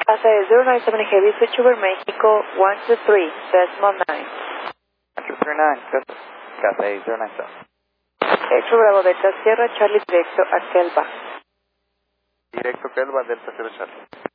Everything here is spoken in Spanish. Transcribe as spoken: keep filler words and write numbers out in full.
Casa zero nine seven Heavy Switch over Mexico one two three, Decimal nine. one two three nine, Casa, Casa zero nine seven. Extra Bravo Delta Sierra Charlie directo a Kelva. Directo Kelva, Delta Sierra Charlie.